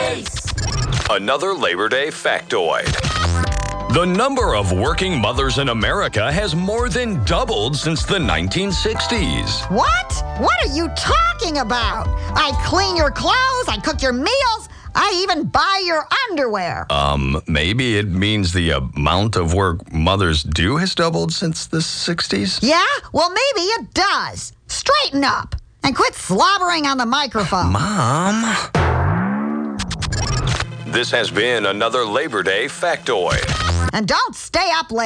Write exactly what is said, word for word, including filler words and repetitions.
Case. Another Labor Day factoid. The number of working mothers in America has more than doubled since the nineteen sixties. What? What are you talking about? I clean your clothes, I cook your meals, I even buy your underwear. Um, maybe it means the amount of work mothers do has doubled since the sixties? Yeah? Well, maybe it does. Straighten up and quit slobbering on the microphone. Mom. This has been another Labor Day factoid. And don't stay up late.